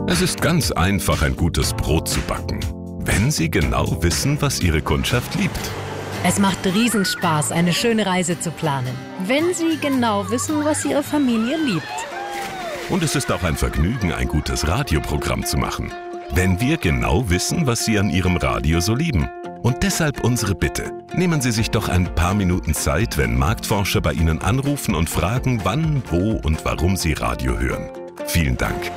Es ist ganz einfach, ein gutes Brot zu backen, wenn Sie genau wissen, was Ihre Kundschaft liebt. Es macht Riesenspaß, eine schöne Reise zu planen, wenn Sie genau wissen, was Ihre Familie liebt. Und es ist auch ein Vergnügen, ein gutes Radioprogramm zu machen, wenn wir genau wissen, was Sie an Ihrem Radio so lieben. Und deshalb unsere Bitte. Nehmen Sie sich doch ein paar Minuten Zeit, wenn Marktforscher bei Ihnen anrufen und fragen, wann, wo und warum Sie Radio hören. Vielen Dank.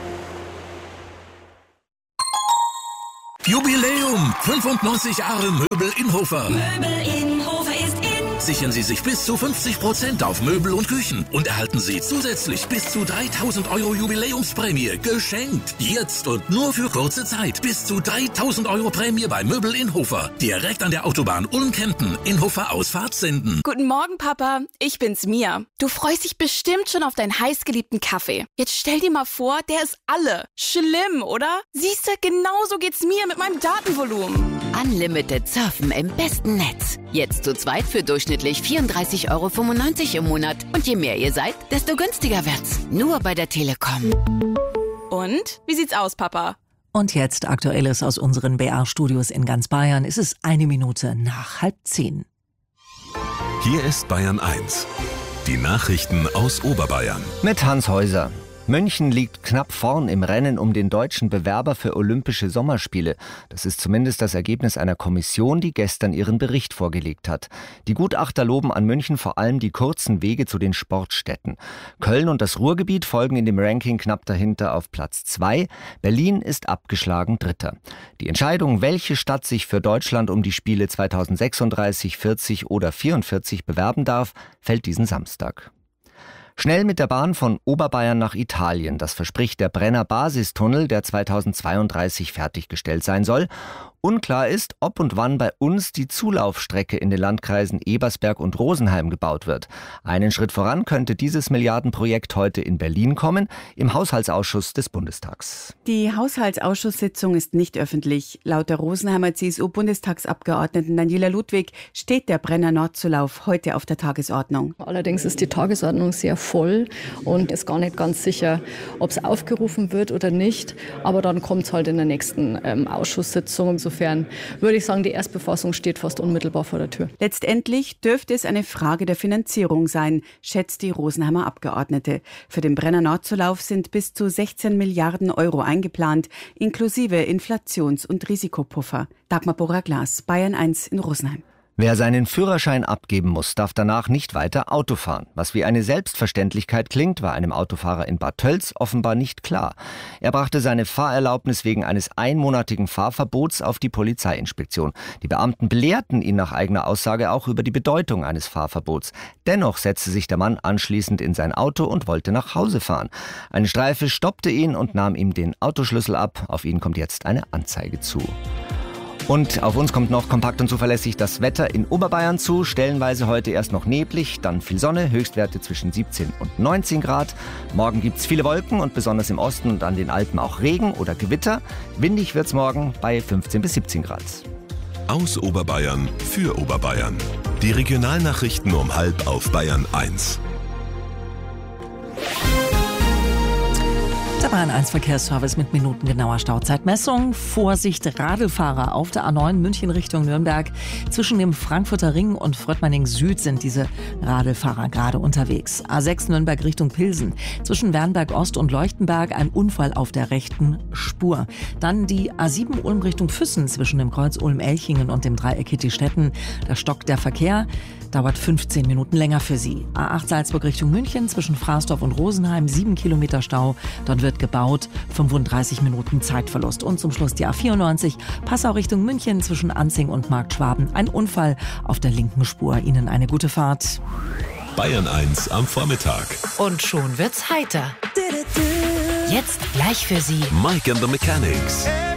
Jubiläum! 95 Jahre Möbel Inhofer. Möbel Inhofer ist in. Sichern Sie sich bis zu 50% auf Möbel und Küchen und erhalten Sie zusätzlich bis zu 3.000 € Jubiläumsprämie geschenkt. Jetzt und nur für kurze Zeit. Bis zu 3.000 € Prämie bei Möbel Inhofer. Direkt an der Autobahn Ulm-Kempten. Inhofer Ausfahrt senden. Guten Morgen, Papa. Ich bin's, Mia. Du freust dich bestimmt schon auf deinen heißgeliebten Kaffee. Jetzt stell dir mal vor, der ist alle. Schlimm, oder? Siehste, genauso geht's mir mit meinem Datenvolumen. Unlimited Surfen im besten Netz. Jetzt zu zweit für durchschnittlich 34,95 € im Monat. Und je mehr ihr seid, desto günstiger wird's. Nur bei der Telekom. Und? Wie sieht's aus, Papa? Und jetzt Aktuelles aus unseren BR-Studios in ganz Bayern. Es ist 1 Minute nach 9:30. Hier ist Bayern 1. Die Nachrichten aus Oberbayern. Mit Hans Häuser. München liegt knapp vorn im Rennen um den deutschen Bewerber für Olympische Sommerspiele. Das ist zumindest das Ergebnis einer Kommission, die gestern ihren Bericht vorgelegt hat. Die Gutachter loben an München vor allem die kurzen Wege zu den Sportstätten. Köln und das Ruhrgebiet folgen in dem Ranking knapp dahinter auf Platz 2. Berlin ist abgeschlagen Dritter. Die Entscheidung, welche Stadt sich für Deutschland um die Spiele 2036, 40 oder 44 bewerben darf, fällt diesen Samstag. Schnell mit der Bahn von Oberbayern nach Italien. Das verspricht der Brenner Basistunnel, der 2032 fertiggestellt sein soll. Unklar ist, ob und wann bei uns die Zulaufstrecke in den Landkreisen Ebersberg und Rosenheim gebaut wird. Einen Schritt voran könnte dieses Milliardenprojekt heute in Berlin kommen, im Haushaltsausschuss des Bundestags. Die Haushaltsausschusssitzung ist nicht öffentlich. Laut der Rosenheimer CSU-Bundestagsabgeordneten Daniela Ludwig steht der Brenner Nordzulauf heute auf der Tagesordnung. Allerdings ist die Tagesordnung sehr voll und ist gar nicht ganz sicher, ob es aufgerufen wird oder nicht. Aber dann kommt es halt in der nächsten Ausschusssitzung. Insofern würde ich sagen, die Erstbefassung steht fast unmittelbar vor der Tür. Letztendlich dürfte es eine Frage der Finanzierung sein, schätzt die Rosenheimer Abgeordnete. Für den Brenner Nordzulauf sind bis zu 16 Milliarden € eingeplant, inklusive Inflations- und Risikopuffer. Dagmar Bora-Glas, Bayern 1 in Rosenheim. Wer seinen Führerschein abgeben muss, darf danach nicht weiter Auto fahren. Was wie eine Selbstverständlichkeit klingt, war einem Autofahrer in Bad Tölz offenbar nicht klar. Er brachte seine Fahrerlaubnis wegen eines einmonatigen Fahrverbots auf die Polizeiinspektion. Die Beamten belehrten ihn nach eigener Aussage auch über die Bedeutung eines Fahrverbots. Dennoch setzte sich der Mann anschließend in sein Auto und wollte nach Hause fahren. Eine Streife stoppte ihn und nahm ihm den Autoschlüssel ab. Auf ihn kommt jetzt eine Anzeige zu. Und auf uns kommt noch kompakt und zuverlässig das Wetter in Oberbayern zu. Stellenweise heute erst noch neblig, dann viel Sonne, Höchstwerte zwischen 17 und 19 Grad. Morgen gibt's viele Wolken und besonders im Osten und an den Alpen auch Regen oder Gewitter. Windig wird's morgen bei 15 bis 17 Grad. Aus Oberbayern für Oberbayern. Die Regionalnachrichten um 12:30 auf Bayern 1. Der Bayern 1 Verkehrsservice mit minutengenauer Stauzeitmessung. Vorsicht, Radlfahrer auf der A9 München Richtung Nürnberg. Zwischen dem Frankfurter Ring und Fröttmanning Süd sind diese Radlfahrer gerade unterwegs. A6 Nürnberg Richtung Pilsen. Zwischen Wernberg Ost und Leuchtenberg ein Unfall auf der rechten Spur. Dann die A7 Ulm Richtung Füssen zwischen dem Kreuz Ulm-Elchingen und dem Dreieck Hitti-Stetten. Da stockt der Verkehr. Dauert 15 Minuten länger für Sie. A8 Salzburg Richtung München zwischen Fraßdorf und Rosenheim 7 Kilometer Stau. Dort wird gebaut, 35 Minuten Zeitverlust. Und zum Schluss die A94 Passau Richtung München zwischen Anzing und Marktschwaben. Ein Unfall auf der linken Spur. Ihnen eine gute Fahrt. Bayern 1 am Vormittag. Und schon wird's heiter. Jetzt gleich für Sie Mike and the Mechanics.